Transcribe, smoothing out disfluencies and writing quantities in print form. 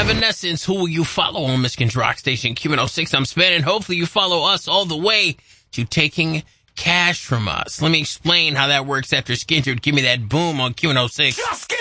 Evanescence, who will you follow on Michigan's rock station Q106? I'm Span, and hopefully you follow us all the way to taking cash from us. Let me explain how that works after Skindred. Give me that boom on Q106. Just give